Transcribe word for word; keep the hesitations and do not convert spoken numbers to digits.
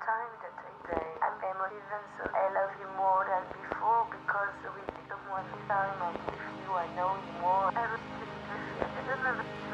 time that I die, I'm emotive and so I love you more than before because with someone this time I give you, I know you more. I was just, I don't know.